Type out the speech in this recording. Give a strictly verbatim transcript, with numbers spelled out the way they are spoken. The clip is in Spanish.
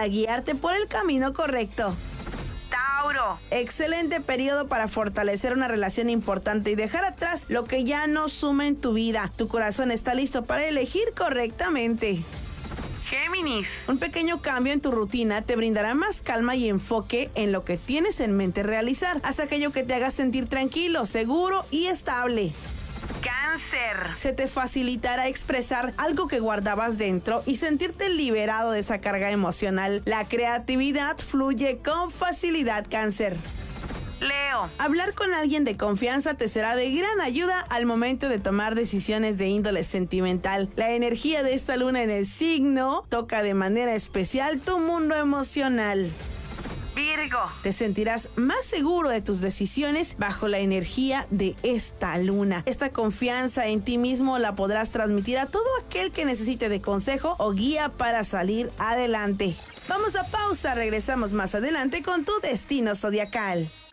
para guiarte por el camino correcto. Tauro, excelente periodo para fortalecer una relación importante y dejar atrás lo que ya no suma en tu vida. Tu corazón está listo para elegir correctamente. Géminis, un pequeño cambio en tu rutina te brindará más calma y enfoque en lo que tienes en mente realizar. Haz aquello que te haga sentir tranquilo, seguro y estable. Cáncer, se te facilitará expresar algo que guardabas dentro y sentirte liberado de esa carga emocional. La creatividad fluye con facilidad, Cáncer. Leo, hablar con alguien de confianza te será de gran ayuda al momento de tomar decisiones de índole sentimental. La energía de esta luna en el signo toca de manera especial tu mundo emocional. Virgo, te sentirás más seguro de tus decisiones bajo la energía de esta luna. Esta confianza en ti mismo la podrás transmitir a todo aquel que necesite de consejo o guía para salir adelante. Vamos a pausa, regresamos más adelante con tu destino zodiacal.